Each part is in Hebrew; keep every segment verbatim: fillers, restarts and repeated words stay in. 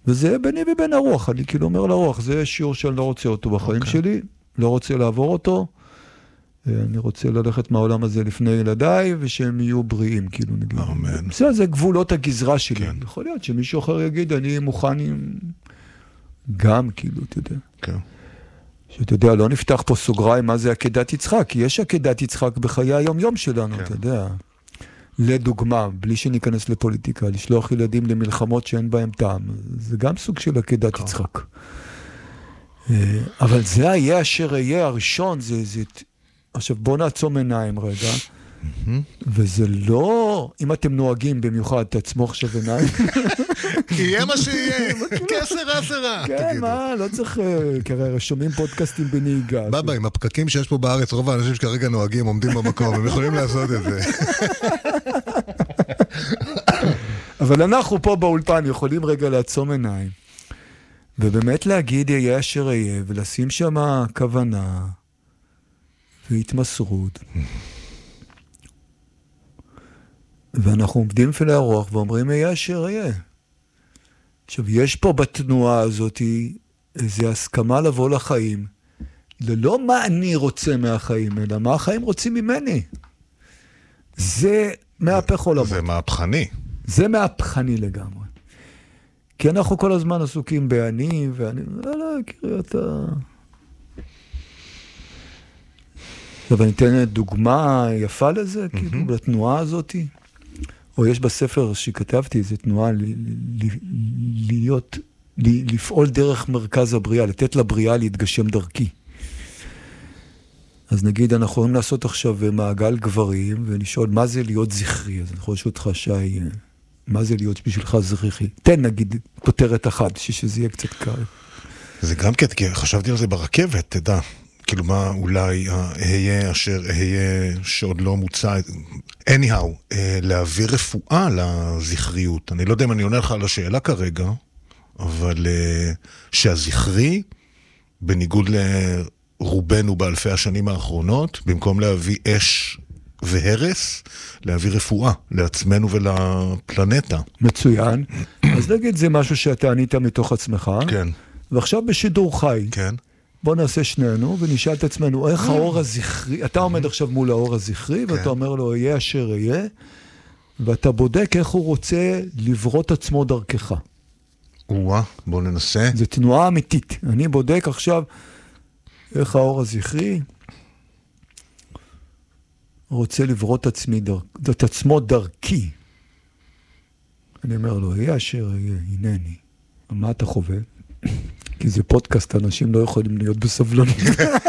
וזה ביני ובין הרוח, אני כאילו אומר לרוח, זה שיעור שאני לא רוצה אותו בחיים okay. שלי, לא רוצה לעבור אותו, אני רוצה ללכת מהעולם הזה לפני ילדיי, ושהם יהיו בריאים, כאילו נגיד. אמן. זה, זה גבולות הגזרה שלי. כן. יכול להיות שמישהו אחר יגיד, אני מוכן עם... גם, כאילו, אתה יודע. כן. שאתה יודע, לא נפתח פה סוגריים מה זה עקדת יצחק, כי יש עקדת יצחק בחיי היום-יום שלנו, כן. אתה יודע. לדוגמה, בלי שניכנס לפוליטיקה, לשלוח ילדים למלחמות שאין בהם טעם, זה גם סוג של עקדת יצחק. אבל זה היה אשר יהיה הראשון, זה, זה... עכשיו בוא נעצום עיניים רגע, וזה לא, אם אתם נוהגים במיוחד, תעצמו עכשיו עיניים. יהיה מה שיהיה, כסר עשרה. כן, מה, לא צריך, כרגע שומעים פודקאסטים בנהיגה. בבא, עם הפקקים שיש פה בארץ, רוב האנשים שכרגע נוהגים עומדים במקום, הם יכולים לעשות את זה. אבל אנחנו פה באולפן יכולים רגע לעצום עיניים, ובאמת להגיד יהיה אשר יהיה, ולשים שם כוונה, והתמסרות. ואנחנו עומדים לפני הרוח ואומרים, יהיה אשר יהיה. עכשיו, יש פה בתנועה הזאת איזו הסכמה לבוא לחיים, ללא מה אני רוצה מהחיים, אלא מה החיים רוצים ממני. זה מהפך עולמות. זה מהפכני. זה מהפכני לגמרי. כי אנחנו כל הזמן עסוקים באני, ואני, לא, לא, קריא אתה... עכשיו, אני אתן דוגמה יפה לזה, mm-hmm. כאילו, לתנועה הזאת. או יש בספר שכתבתי, זו תנועה ל- ל- להיות, ל- לפעול דרך מרכז הבריאה, לתת לבריאה להתגשם דרכי. אז נגיד, אנחנו יכולים לעשות עכשיו מעגל גברים, ולשאול מה זה להיות זכרי. אז אני יכול לשאול אותך, שי, מה זה להיות בשבילך זכרי? תן, נגיד, כותרת אחת, שזה יהיה קצת קל. זה גם כי חשבתי על זה ברכבת, תדע. כאילו מה אולי אהיה אשר אהיה שעוד לא מוצא, anyhow, להעביר רפואה לזכריות. אני לא יודע אם אני עונה לך על השאלה כרגע, אבל שהזכרי, בניגוד לרובנו באלפי השנים האחרונות, במקום להביא אש והרס, להביא רפואה לעצמנו ולפלנטה. מצוין. אז נגיד זה משהו שאתה ענית מתוך עצמך. כן. ועכשיו בשידור חי. כן. בוא נעשה שנינו, ונשאל את עצמנו, איך האור הזכרי, אתה עומד עכשיו מול האור הזכרי, ואתה אומר לו, יהיה אשר יהיה, ואתה בודק איך הוא רוצה לברות עצמו דרכך. וואה, בוא ננסה. זו תנועה אמיתית. אני בודק עכשיו, איך האור הזכרי רוצה לברות עצמי דרכ... את עצמו דרכי. אני אומר לו, יהיה אשר יהיה, הנני. מה אתה חווה? כי זה פודקאסט, אנשים לא יכולים להיות בסבלנות.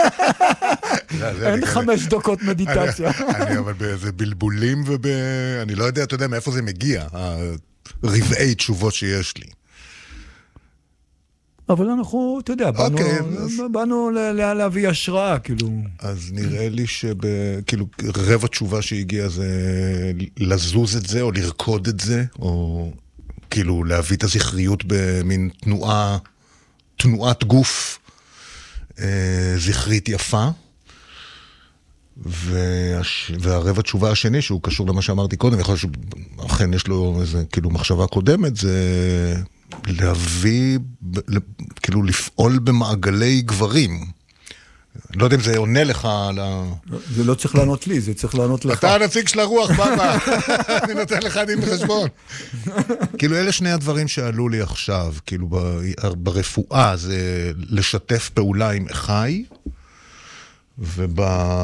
אין חמש דקות מדיטציה. אני אבל באיזה בלבולים וב... אני לא יודע, אתה יודע מאיפה זה מגיע, הרבעי תשובות שיש לי. אבל אנחנו, אתה יודע, באנו להביא השראה, כאילו. אז נראה לי שכאילו רבע תשובה שהגיעה זה לזוז את זה, או לרקוד את זה, או כאילו להביא את הזכריות במין תנועה, תנועת גוף אה, זכרית יפה, והש... והרבע תשובה השני, שהוא קשור למה שאמרתי קודם, יכול להיות שאכן יש לו איזה כאילו מחשבה קודמת, זה להביא, כאילו לפעול במעגלי גברים. לא יודע אם זה עונה לך על ה... זה לא צריך לענות לי, זה צריך לענות לך. אתה הנציג של הרוח, בבא. אני נותן לך דין בחשבון. כאילו, אלה שני הדברים שעלו לי עכשיו, כאילו, ברפואה, זה לשתף פעולה עם אחי, וב...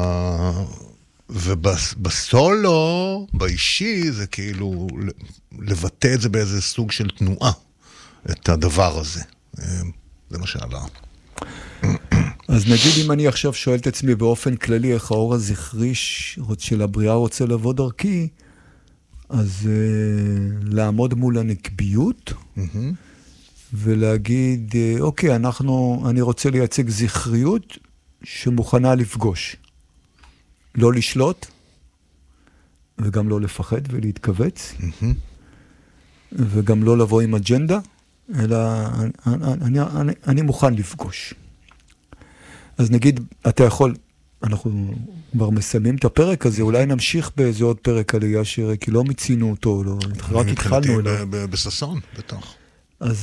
ובסולו, באישי, זה כאילו לבטא את זה באיזה סוג של תנועה, את הדבר הזה. זה מה שעלה. אז נגיד אם אני עכשיו שואל את עצמי באופן כללי איך האור הזכרי של הבריאה רוצה לבוא דרכי, אז uh, לעמוד מול הנקביות mm-hmm. ולהגיד, uh, אוקיי, אנחנו, אני רוצה לייצג זכריות שמוכנה לפגוש. לא לשלוט וגם לא לפחד ולהתכווץ mm-hmm. וגם לא לבוא עם אג'נדה, אלא אני, אני, אני, אני מוכן לפגוש. אז נגיד, אתה יכול, אנחנו כבר מסיימים את הפרק הזה, אולי נמשיך באיזה עוד פרק עלייה שירה, כי לא מצינו אותו, לא, רק התחלנו אליו. בססון, בטח.